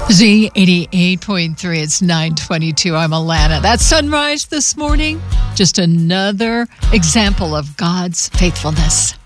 Z88.3, it's 9:22. I'm Alana. That sunrise this morning, just another example of God's faithfulness.